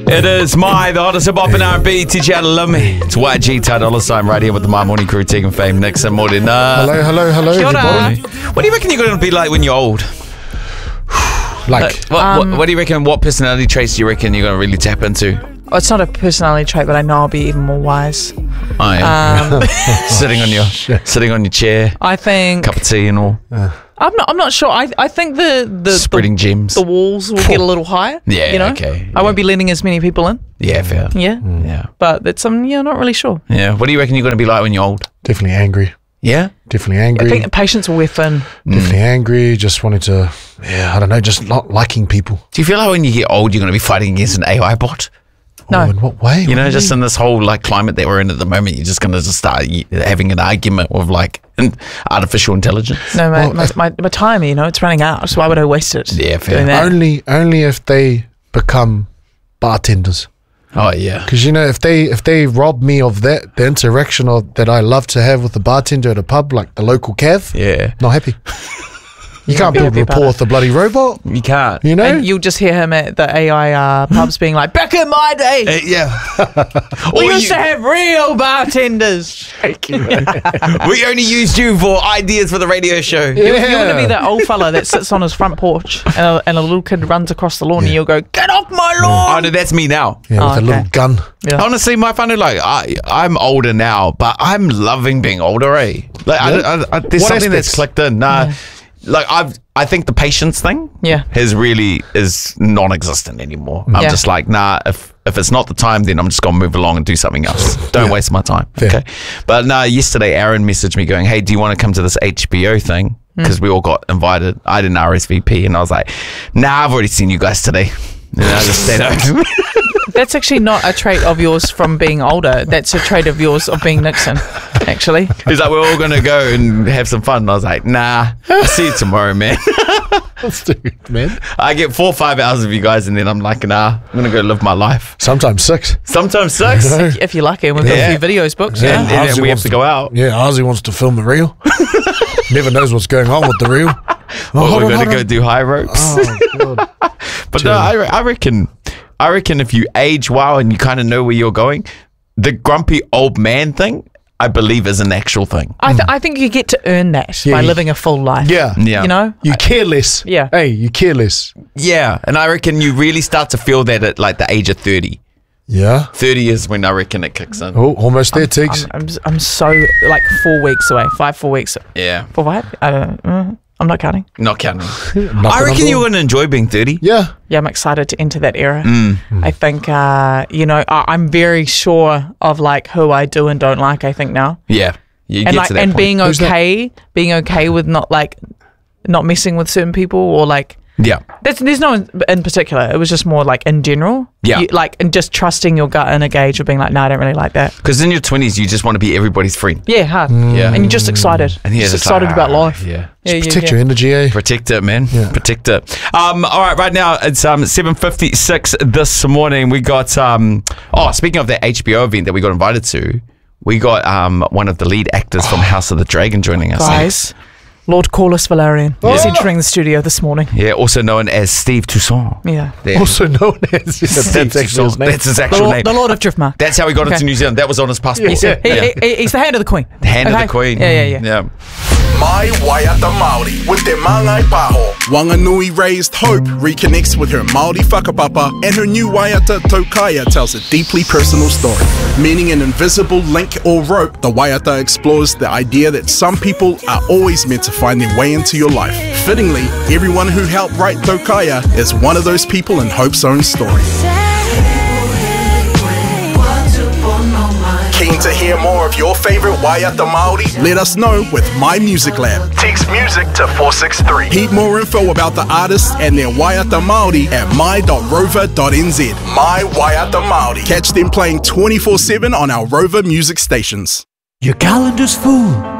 It is the hottest hip-hop and R&B, TJ Alumi. It's YG Ty Dolla $ign right here with the My Morning Crew, Tegan Fame, Nixon, Morena. Hello, everybody. What do you reckon you're going to be like when you're old? What do you reckon, what personality traits do you reckon you're going to really tap into? Well, it's not a personality trait, but I know I'll be even more wise. Oh, yeah. Sitting on your chair, I think cup of tea and all. I'm not sure. I think the Spreading gems. The walls will get a little higher. Yeah, you know? okay. I won't be letting as many people in. Yeah, fair. Yeah. Yeah. But it's not really sure. Yeah. What do you reckon you're going to be like when you're old? Definitely angry. Yeah? Definitely angry. I think patience will wear thin. Definitely angry. Just wanting to, I don't know, just not liking people. Do you feel like when you get old, you're going to be fighting against an AI bot? No. Oh, in what way? You know, just in this whole like climate that we're in at the moment, you're just going to just start having an argument with like artificial intelligence. No, my time, it's running out. So why would I waste it? Yeah, fair. doing that? Only if they become bartenders. Oh yeah. Because if they rob me of the interaction that I love to have with the bartender at a pub, like the local cav, Yeah. not happy. You can't build happy about rapport it. with the bloody robot. You can't. You know? And you'll just hear him at the AI pubs being like, back in my day, Yeah. we used to have real bartenders. We only used you for ideas for the radio show. You want to be that old fella that sits on his front porch and a little kid runs across the lawn and you'll go, get off my lawn. Oh no, that's me now. Yeah, with Oh, a little okay. gun. Yeah. Honestly, my fun is like I'm older now, but I'm loving being older. Like there's What something that's aspects? clicked in. Like I think the patience thing, Yeah. is non-existent anymore. I'm Yeah. just like, nah. If it's not the time, then I'm just gonna move along and do something else. Don't waste my time. Fair. Okay. But yesterday Aaron messaged me going, "Hey, do you want to come to this HBO thing?" Because we all got invited. I didn't RSVP, and I was like, "Nah, I've already seen you guys today." And I just stayed home. That's actually not a trait of yours from being older. That's a trait of yours of being Nixon, actually. He's like, we're all going to go and have some fun. And I was like, nah, I'll see you tomorrow, man. Stupid, man. I get 4 or 5 hours of you guys, and then I'm like, nah, I'm going to go live my life. Sometimes 6. Sometimes 6. You know? If you're lucky, we've got Yeah. a few videos booked. Yeah. And then Ozzy we have wants to go out. Yeah, Ozzy wants to film the reel. Never knows what's going on with the reel. We're going to go do high ropes. Oh, God. But no, I reckon if you age well and you kind of know where you're going, the grumpy old man thing, I believe, is an actual thing. I think you get to earn that by Yeah. living a full life. Yeah. Yeah. You know? You care less. Yeah. Hey, you care less. Yeah. And I reckon you really start to feel that at like the age of 30. Yeah. 30 is when I reckon it kicks in. Oh, almost there, Tiggs. I'm so, like, 4 weeks away. 4 weeks. Yeah. 4, 5? I don't know. I'm not counting. Not counting. Knocking I on reckon door. you're going to enjoy being 30. Yeah. Yeah, I'm excited to enter that era. I think, I'm very sure of, like, who I do and don't like, I think, now. Yeah. You And, get like, to that and point. being okay with not messing with certain people or, like, Yeah. there's no one in particular. It was just more like in general. Yeah. And just trusting your gut in a gauge of being like, no, I don't really like that. Because in your 20s, you just want to be everybody's friend. Yeah, hard. Yeah. And you're just excited. And here's just it's like, excited about life. Yeah. Yeah, Protect your energy, eh? Protect it, man. Protect it. All right now it's 7:56 this morning. We got speaking of that HBO event that we got invited to, we got one of the lead actors from House of the Dragon joining us. Guys, Lord Corlys Velaryon is entering the studio this morning. Yeah, also known as Steve Toussaint. Yeah. Yeah. Also known as Steve that's actually his Toussaint. name. That's his actual name. The Lord of Driftmark. That's how he got into New Zealand. That was on his passport. He's the hand of the Queen. The hand of Okay? the Queen. Yeah. My Waiata Māori with their Māngai Pāho. Wanganui raised Hope reconnects with her Māori whakapapa, and her new Waiata Taukaya tells a deeply personal story. Meaning an invisible link or rope, the Waiata explores the idea that some people are always meant to find their way into your life. Fittingly, everyone who helped write Taukaya is one of those people in Hope's own story. Keen to hear more of your favorite Waiata Māori? Let us know with My Music Lab. Text music to 463. Heap more info about the artists and their Waiata Māori at my.rover.nz. My Waiata Māori. Catch them playing 24/7 on our Rover music stations. Your calendar's full.